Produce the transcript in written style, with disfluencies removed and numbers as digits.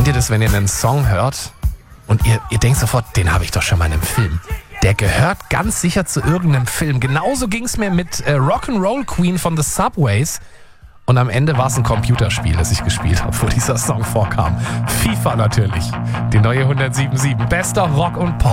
Kennt ihr das, wenn ihr einen Song hört und ihr denkt sofort, den habe ich doch schon mal in einem Film. Der gehört ganz sicher zu irgendeinem Film. Genauso ging es mir mit Rock'n'Roll Queen von The Subways. Und am Ende war es ein Computerspiel, das ich gespielt habe, wo dieser Song vorkam. FIFA natürlich. Die neue 107.7. Bester Rock und Pop.